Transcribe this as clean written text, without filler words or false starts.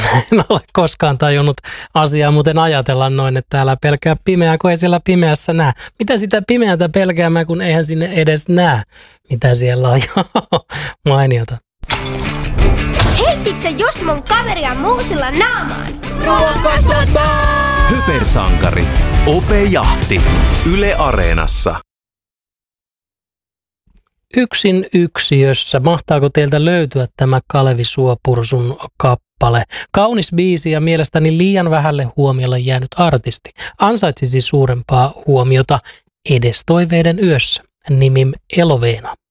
En ole koskaan tajunnut asiaa muuten ajatella noin, että älä pelkää pimeää, kun ei siellä pimeässä näe. Mitä sitä pimeätä pelkäämään, kun eihän sinne edes näe, mitä siellä on. Mainiota. Heitit sä just mun kaveria muusilla naamaan? Ruokasota! Hypersankari. Ope Jahti. Yle Areenassa. Yksin yksiössä. Mahtaako teiltä löytyä tämä Kalevi Suopursun kappale? Kaunis biisi ja mielestäni liian vähälle huomiolle jäänyt artisti. Ansaitsisi suurempaa huomiota edes toiveiden yössä. Nimi Eloveena.